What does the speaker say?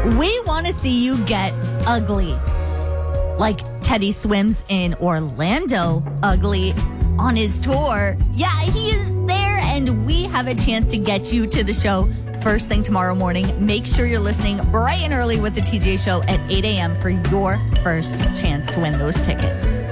We want to see you get ugly. Like Teddy Swims in Orlando, ugly on his tour. Yeah, he is there, and we have a chance to get you to the show first thing tomorrow morning. Make sure you're listening bright and early with the TJ Show at 8 a.m. for your first chance to win those tickets.